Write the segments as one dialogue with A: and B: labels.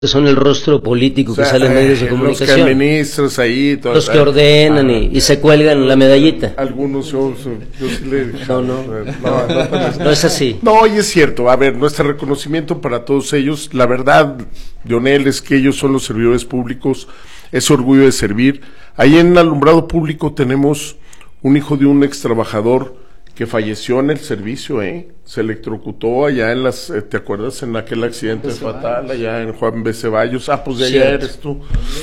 A: son el rostro político que sale en medios de comunicación.
B: Los que administras ahí.
A: Los que ordenan y se cuelgan la medallita.
B: Algunos yo sí le...
A: No es así.
B: No, y es cierto. A ver, nuestro reconocimiento para todos ellos. La verdad, Leonel, es que ellos son los servidores públicos. Es orgullo de servir. Ahí en Alumbrado Público tenemos un hijo de un ex trabajador que falleció en el servicio, se electrocutó allá en las, ¿te acuerdas? En aquel accidente fatal, allá en Juan B. Ceballos, pues de allá eres tú,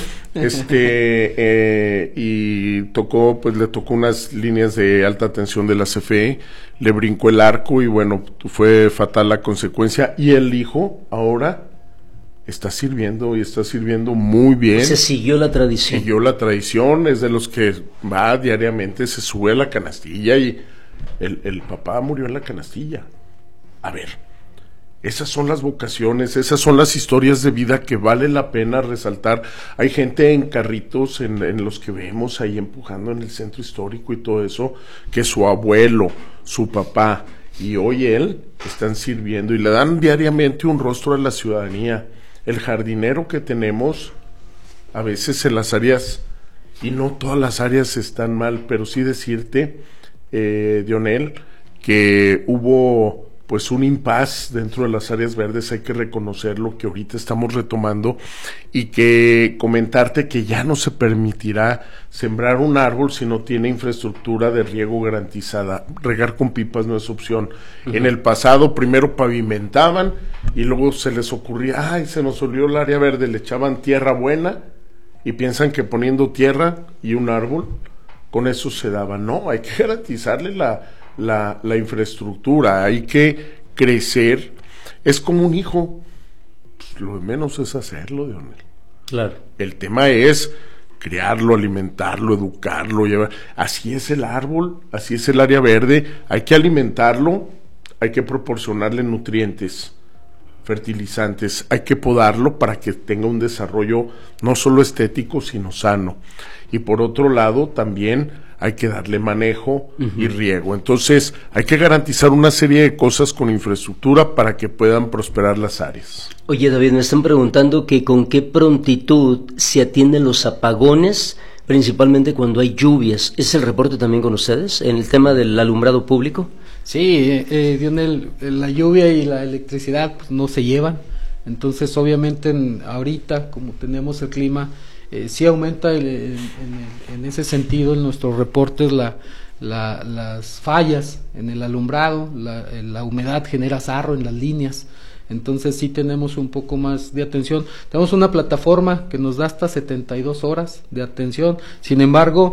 B: y tocó, pues le tocó unas líneas de alta tensión de la CFE, le brincó el arco y bueno, fue fatal la consecuencia, y el hijo ahora está sirviendo y está sirviendo muy bien.
A: Se siguió la tradición.
B: Siguió la tradición, es de los que va diariamente, se sube a la canastilla y el papá murió en la canastilla. A ver, esas son las vocaciones, esas son las historias de vida que vale la pena resaltar. Hay gente en carritos, en los que vemos ahí empujando en el centro histórico y todo eso, que su abuelo, su papá y hoy él están sirviendo y le dan diariamente un rostro a la ciudadanía. El jardinero que tenemos, a veces en las áreas, y no todas las áreas están mal, pero sí decirte, Dionel, que hubo pues un impasse dentro de las áreas verdes, hay que reconocerlo, que ahorita estamos retomando, y que comentarte que ya no se permitirá sembrar un árbol si no tiene infraestructura de riego garantizada. Regar con pipas no es opción. En el pasado primero pavimentaban y luego se les ocurría, se nos olvidó el área verde, le echaban tierra buena y piensan que poniendo tierra y un árbol con eso se daba. No, hay que garantizarle la infraestructura, hay que crecer. Es como un hijo, pues, lo de menos es hacerlo, Dionel.
A: Claro.
B: El tema es criarlo, alimentarlo, educarlo, llevar. Así es el árbol, así es el área verde, hay que alimentarlo, hay que proporcionarle nutrientes, fertilizantes, hay que podarlo para que tenga un desarrollo no solo estético, sino sano. Y por otro lado, también hay que darle manejo y riego. Entonces, hay que garantizar una serie de cosas con infraestructura para que puedan prosperar las áreas.
A: Oye, David, me están preguntando que con qué prontitud se atienden los apagones, principalmente cuando hay lluvias. ¿Es el reporte también con ustedes en el tema del alumbrado público?
C: Sí, Dionel, la lluvia y la electricidad pues, no se llevan. Entonces, obviamente, ahorita, como tenemos el clima, sí aumenta en ese sentido en nuestros reportes las fallas en el alumbrado, la humedad genera sarro en las líneas, entonces sí tenemos un poco más de atención. Tenemos una plataforma que nos da hasta 72 horas de atención, sin embargo,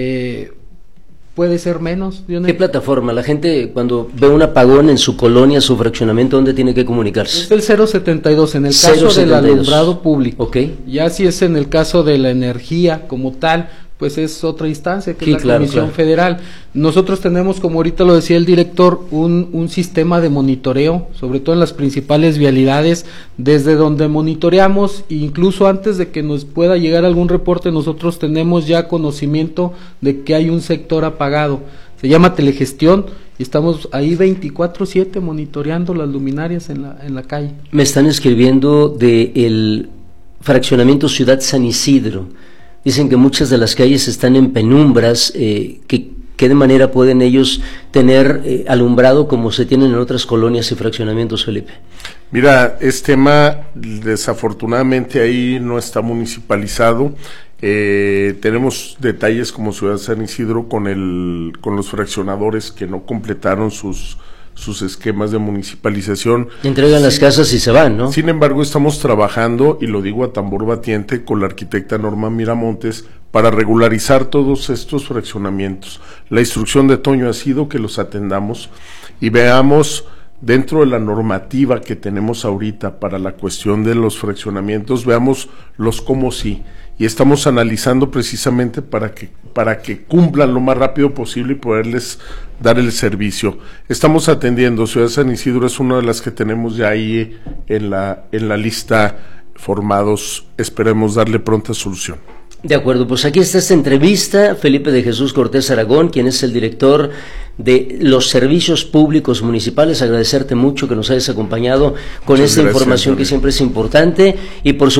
C: puede ser menos.
A: ¿Qué plataforma? La gente cuando ve un apagón en su colonia, su fraccionamiento, ¿dónde tiene que comunicarse?
C: Es el 072 en el caso 072. Del alumbrado público.
A: Okay.
C: Ya si es en el caso de la energía como tal, pues es otra instancia que es la Comisión Federal. Nosotros tenemos, como ahorita lo decía el director, un sistema de monitoreo, sobre todo en las principales vialidades, desde donde monitoreamos, e incluso antes de que nos pueda llegar algún reporte, nosotros tenemos ya conocimiento de que hay un sector apagado. Se llama telegestión y estamos ahí 24/7 monitoreando las luminarias en la calle.
A: Me están escribiendo de el fraccionamiento Ciudad San Isidro. Dicen que muchas de las calles están en penumbras, que de manera pueden ellos tener alumbrado como se tienen en otras colonias y fraccionamientos, Felipe.
B: Mira, este tema desafortunadamente ahí no está municipalizado. Tenemos detalles como Ciudad San Isidro con los fraccionadores que no completaron sus esquemas de municipalización.
A: Entregan las casas y se van, ¿no?
B: Sin embargo, estamos trabajando, y lo digo a tambor batiente, con la arquitecta Norma Miramontes, para regularizar todos estos fraccionamientos. La instrucción de Toño ha sido que los atendamos y veamos, dentro de la normativa que tenemos ahorita para la cuestión de los fraccionamientos, veamos los cómo sí. Y estamos analizando precisamente para que cumplan lo más rápido posible y poderles dar el servicio. Estamos atendiendo, Ciudad San Isidro es una de las que tenemos ya ahí en la lista formados, esperemos darle pronta solución.
A: De acuerdo, pues aquí está esta entrevista. Felipe de Jesús Cortés Aragón, quien es el director de los servicios públicos municipales. Agradecerte mucho que nos hayas acompañado con esta información que siempre es importante, y por